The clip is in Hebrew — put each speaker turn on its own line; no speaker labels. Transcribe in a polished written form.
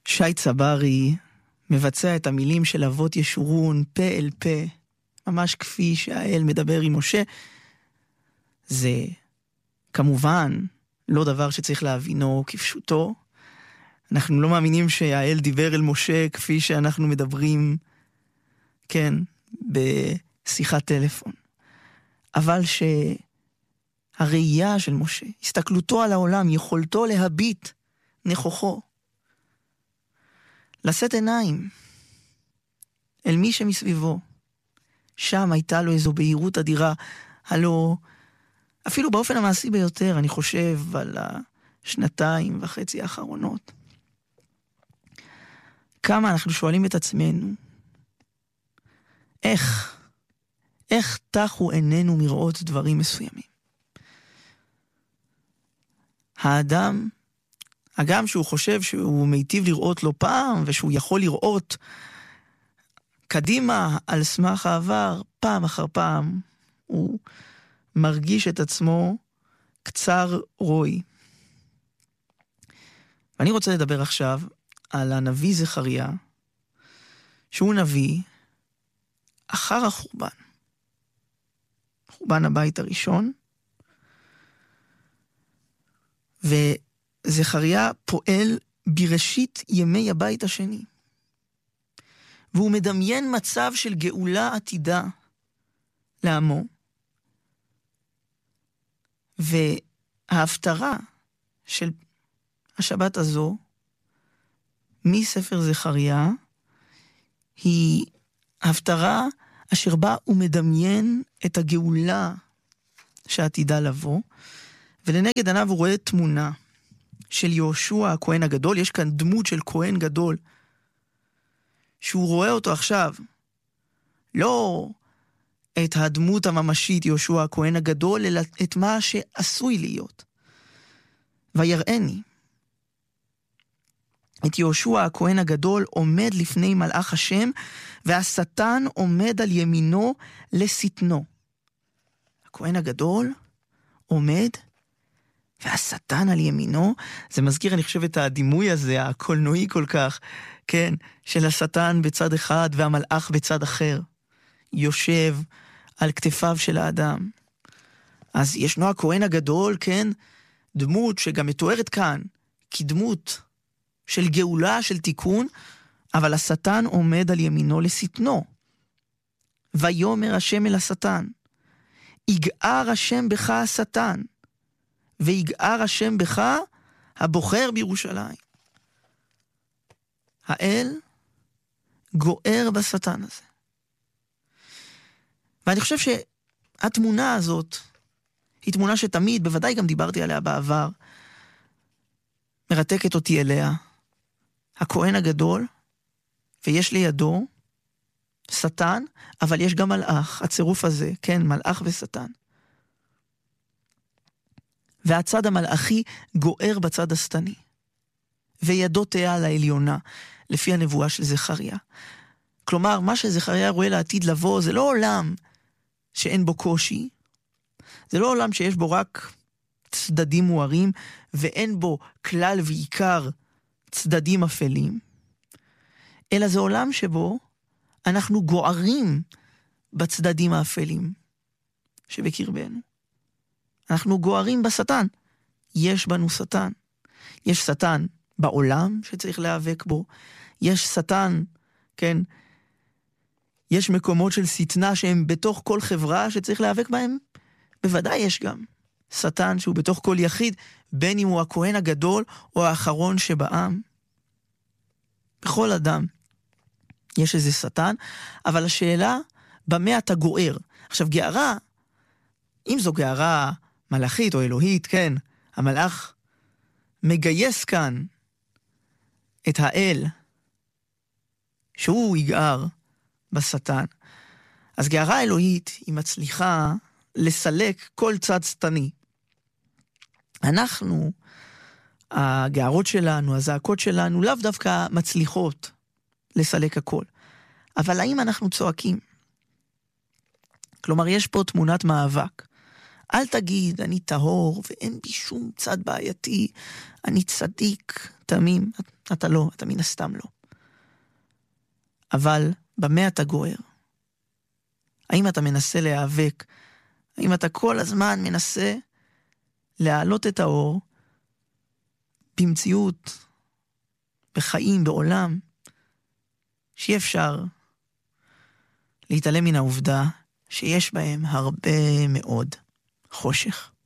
שי צברי מבצע את המילים של אבות ישורון פה אל פה, ממש כפי שהאל מדבר עם משה. זה כמובן לא דבר שצריך להבינו כפשוטו. אנחנו לא מאמינים שהאל דיבר אל משה כפי שאנחנו מדברים, כן, בשיחת טלפון. אבל שהראייה של משה, הסתכלותו על העולם, יכולתו להביט נכוחו, לשאת עיניים אל מי שמסביבו, שם הייתה לו איזו בהירות אדירה. הלא אפילו באופן המעשי ביותר, אני חושב על 2.5 האחרונות, כמה אנחנו שואלים את עצמנו, איך תחו עינינו מראות דברים מסוימים. האדם, הגם שהוא חושב שהוא מיטיב לראות לו פעם, ושהוא יכול לראות קדימה על סמך העבר, פעם אחר פעם, הוא מרגיש את עצמו קצר רוי. ואני רוצה לדבר עכשיו על הנביא זכריה, שהוא נביא אחר החורבן. חורבן הבית הראשון. וזכריה פועל בראשית ימי הבית השני. והוא מדמיין מצב של גאולה עתידה לעמו. וההפטרה של השבת הזו מספר זכריה היא הפטרה אשר בה הוא מדמיין את הגאולה שעתידה לבוא, ולנגד עיניו הוא רואה תמונה של יהושע הכהן הגדול. יש כאן דמות של כהן גדול שהוא רואה אותו עכשיו, לא את הדמות הממשית יהושע הכהן הגדול, אלא את מה שעשוי להיות. ויראני את יהושע הכהן הגדול עומד לפני מלאך השם, והשטן עומד על ימינו לשטנו. הכהן הגדול עומד, והשטן על ימינו. זה מזכיר, אני חושב, את הדימוי הזה, הקולנועי כל כך, כן, של השטן בצד אחד והמלאך בצד אחר, יושב על כתפיו של האדם. אז ישנו הכהן הגדול, כן, דמות שגם מתוארת כאן, כדמות של גאולה, של תיקון, אבל השטן עומד על ימינו לשטנו. ויאמר השם אל השטן, יגער השם בך השטן, ויגער השם בך הבוחר בירושלים. האל גוער בשטן הזה. ואני חושב שהתמונה הזאת היא תמונה שתמיד, בוודאי גם דיברתי עליה בעבר, מרתקת אותי אליה. הכהן הגדול, ויש לידו שטן, אבל יש גם מלאך, הצירוף הזה, כן, מלאך ושטן. והצד המלאכי גוער בצד השטני, וידו תהיה על העליונה, לפי הנבואה של זכריה. כלומר, מה שזכריה רואה לעתיד לבוא, זה לא עולם שאין בו קושי, זה לא עולם שיש בו רק צדדים מוארים, ואין בו כלל ועיקר צדדים אפלים, אלא זה עולם שבו אנחנו גוערים בצדדים האפלים שבקרבנו. אנחנו גוערים בשטן. יש בנו שטן. יש שטן בעולם שצריך להיאבק בו. יש שטן, כן, יש מקומות של שטנה שהם בתוך כל חברה שצריך להיאבק בהם. בוודאי יש גם שטן שהוא בתוך כל יחיד, בין אם הוא הכהן הגדול או האחרון שבעם. בכל אדם יש איזה שטן, אבל השאלה, במה אתה גוער? עכשיו, גערה, אם זו גערה מלאכית או אלוהית, כן, המלאך מגייס כאן את האל, שהוא יגער בשטן. אז גערה אלוהית היא מצליחה לסלק כל צד שטני. אנחנו, הגערות שלנו, הזעקות שלנו, לאו דווקא מצליחות לסלק הכל. אבל האם אנחנו צועקים? כלומר, יש פה תמונת מאבק. אל תגיד, אני טהור ואין בי שום צד בעייתי, אני צדיק, תמים, אתה לא, אתה מן הסתם לא. אבל במה אתה גוער? האם אתה מנסה להיאבק? האם אתה כל הזמן מנסה להעלות את האור במציאות, בחיים, בעולם, שאי אפשר להתעלם מן העובדה שיש בהם הרבה מאוד חושך.